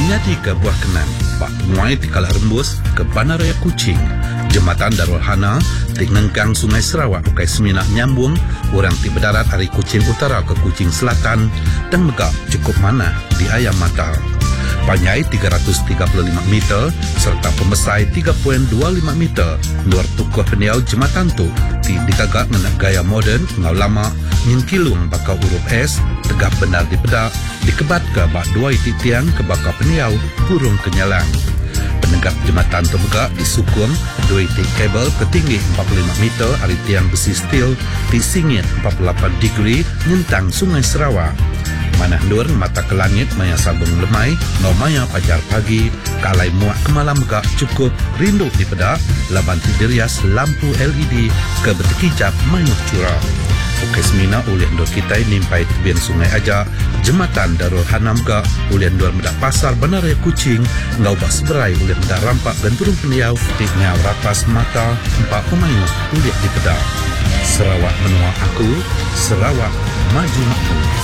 Menyati ke buah kenan, bak penguai di Kala Rembus ke Bandaraya Kuching. Jembatan Darul Hana di Nengkang Sungai Sarawak ukai Semina nyambung orang ti berdarat dari Kuching Utara ke Kuching Selatan dan megak cukup mana di Ayam Mata. Panjai 335 meter serta pembesai 3.25 meter luar tukuh peniau jembatan tu dikagak dengan gaya moden ngau lama nyengkilung bakal huruf S tegak benar di pedak dikebat ke bak dua tiang ke bakal peniau burung kenyalang. Penegak jembatan tu megak disukung dua titik kabel ketinggi 45 meter dari tiang besi steel di singit 48 degree nyentang Sungai Sarawak. Manah nur mata ke langit maya sabung lemai no maya pajar pagi kalai muak kemalam megak cukup rindu di pedak laban tidirias lampu LED ke bertekijap mayuk curah. Ukai Semina ulian dor kita nimpai tebian sungai aja jembatan Darul Hana megak ulian dor medak pasar Bandaraya Kuching ngau bak seberai ulian medak rampak dan turun peniau di ngau rapas mata empat pemayuk ulian di pedak. Sarawak menua aku, Sarawak maju makmur.